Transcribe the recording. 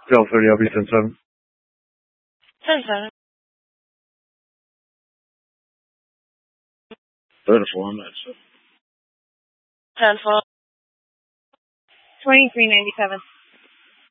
12:30, I'll be 10-7. 10-7. 34, I'm at 10-4. 2397.